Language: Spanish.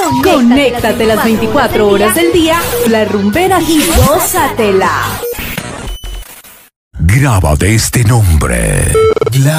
Conéctate las 24 horas del día, La Rumbera y gózatela. Grábate este nombre.